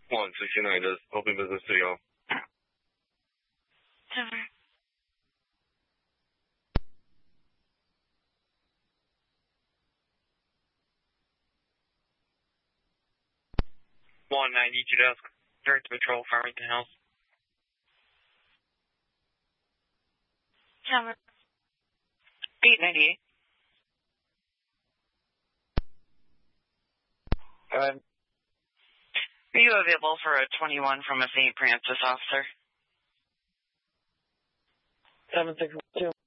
169, just open business to y'all. Never. 190 to desk. Direct patrol, Farmington Hills. Never. 898. Go ahead. Are you available for a 21 from a St. Francis officer? 762.